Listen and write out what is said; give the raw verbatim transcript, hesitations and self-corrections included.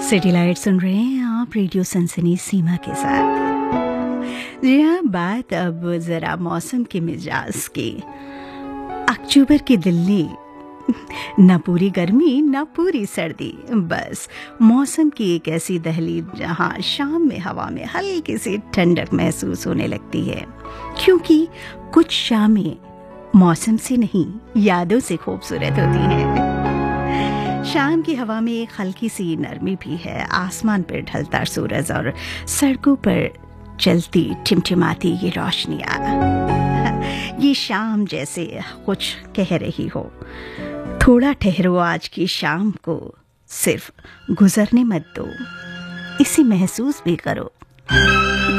City light सुन रहे हैं आप रेडियो सनसनी सीमा के साथ। जी हाँ, बात अब जरा मौसम के मिजाज की। अक्टूबर की दिल्ली, न पूरी गर्मी न पूरी सर्दी, बस मौसम की एक ऐसी दहलीज जहाँ शाम में हवा में हल्की सी ठंडक महसूस होने लगती है, क्योंकि कुछ शामें मौसम से नहीं यादों से खूबसूरत होती हैं। शाम की हवा में एक हल्की सी नरमी भी है, आसमान पर ढलता सूरज और सड़कों पर चलती टिमटिमाती ये रोशनियाँ। ये शाम जैसे कुछ कह रही हो, थोड़ा ठहरो, आज की शाम को सिर्फ गुजरने मत दो, इसे महसूस भी करो।